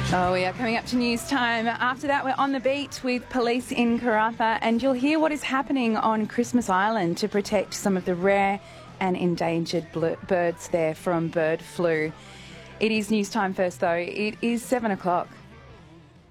Oh, we are coming up to news time. After that, we're on the beat with police in Karratha, and you'll hear what is happening on Christmas Island to protect some of the rare and endangered birds there from bird flu. It is news time first, though. It is 7 o'clock.